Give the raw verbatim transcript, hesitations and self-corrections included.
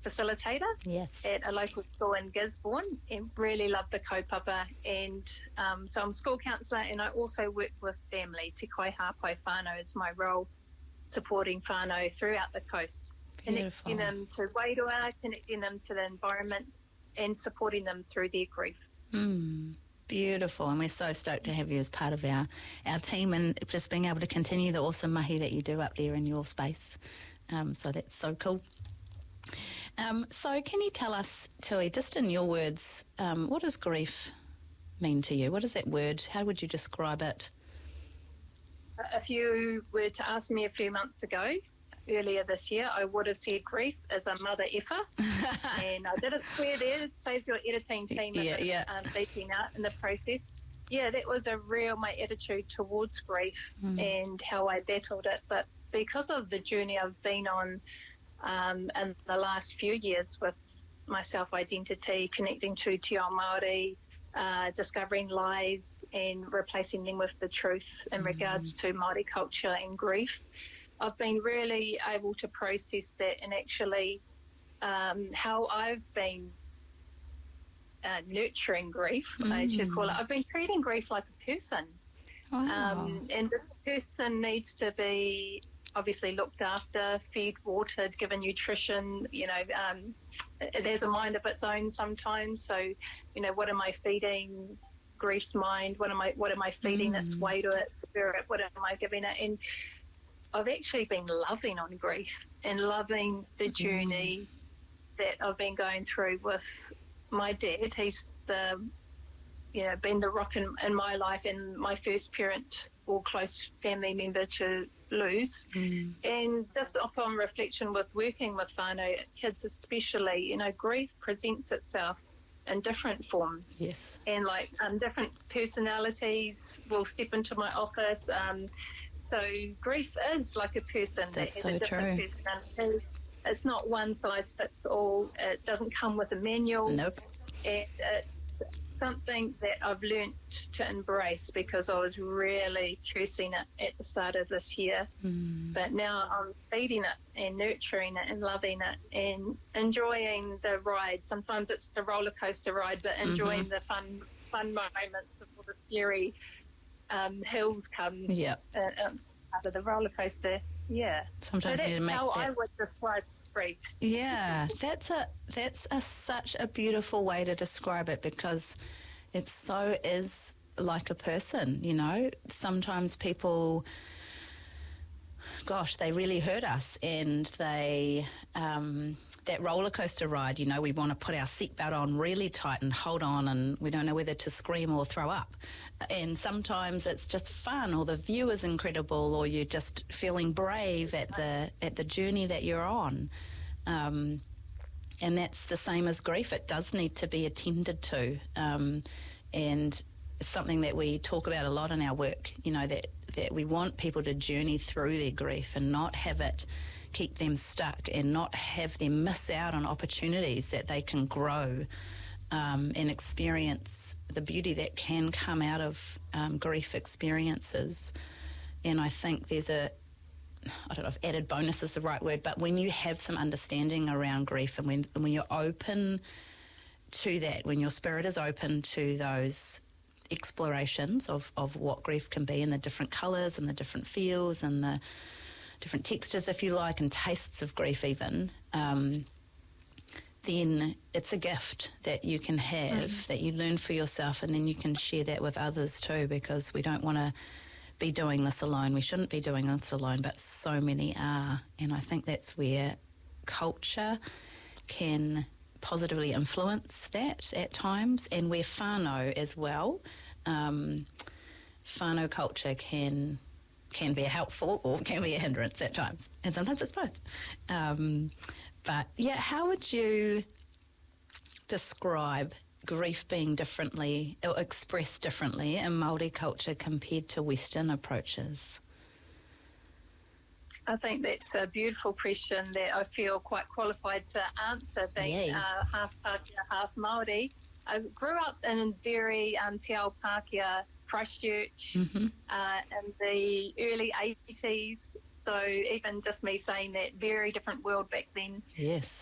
facilitator yes. at a local school in Gisborne, and really love the kaupapa. And um, so I'm a school counsellor, and I also work with family. Te Kai Hāpai whānau is my role, supporting whānau throughout the coast. Beautiful. Connecting them to wairua, connecting them to the environment, and supporting them through their grief. Mm, beautiful, and we're so stoked to have you as part of our, our team, and just being able to continue the awesome mahi that you do up there in your space. Um, so that's so cool. Um, so can you tell us, Tui, just in your words, um, what does grief mean to you? What is that word? How would you describe it? If you were to ask me a few months ago, earlier this year, I would have said grief as a mother effer, and I didn't swear there. Save your editing team yeah, yeah. um, beeping out in the process. Yeah, that was a real my attitude towards grief mm. and how I battled it. But because of the journey I've been on um, in the last few years with my self-identity, connecting to Te Ao Māori, uh, discovering lies and replacing them with the truth in mm. regards to Māori culture and grief, I've been really able to process that, and actually um, how I've been uh, nurturing grief, mm. I should call it. I've been treating grief like a person. Wow. Um, and this person needs to be obviously looked after, fed, watered, given nutrition. You know, um, it has a mind of its own sometimes. So, you know, what am I feeding grief's mind? What am I, what am I feeding mm. its weight or its spirit? What am I giving it? And I've actually been loving on grief and loving the journey mm. that I've been going through with my dad. He's the, you know, been the rock in, in my life and my first parent or close family member to lose. Mm. And just upon reflection with working with whānau, kids especially, you know, grief presents itself in different forms. Yes. And like um, different personalities will step into my office. Um, So grief is like a person That's that has so a different true. personality. It's not one size fits all. It doesn't come with a manual. Nope. And it's something that I've learnt to embrace because I was really cursing it at the start of this year. Mm. But now I'm feeding it and nurturing it and loving it and enjoying the ride. Sometimes it's the roller coaster ride, but enjoying mm-hmm. the fun, fun moments before the scary Um, hills come yep. uh, um, out of the roller coaster. Yeah. Sometimes so you need that's to make how that... I would describe grief. Yeah, that's a that's a such a beautiful way to describe it, because it so is like a person, you know. Sometimes people, gosh, they really hurt us, and they um, that roller coaster ride, you know, we want to put our seatbelt on really tight and hold on, and we don't know whether to scream or throw up. And sometimes it's just fun, or the view is incredible, or you're just feeling brave at the at the journey that you're on. Um, and that's the same as grief. It does need to be attended to. Um, and it's something that we talk about a lot in our work, you know, that, that we want people to journey through their grief and not have it keep them stuck, and not have them miss out on opportunities that they can grow um, and experience the beauty that can come out of um, grief experiences. And I think there's a, I don't know if added bonus is the right word, but when you have some understanding around grief, and when, when you're open to that, when your spirit is open to those explorations of, of what grief can be, and the different colours and the different feels and the different textures, if you like, and tastes of grief even, um, then it's a gift that you can have, mm. that you learn for yourself, and then you can share that with others too, because we don't want to be doing this alone. We shouldn't be doing this alone, but so many are. And I think that's where culture can positively influence that at times, and where whānau as well. Um, whānau culture can... can be helpful or can be a hindrance at times, and sometimes it's both. Um, but yeah, how would you describe grief being differently or expressed differently in Māori culture compared to Western approaches? I think that's a beautiful question that I feel quite qualified to answer, being uh, half Pākehā, half Māori. I grew up in very um, Te Ao Pākehā, Christchurch, mm-hmm. uh, in the early eighties. So even just me saying that, very different world back then. Yes.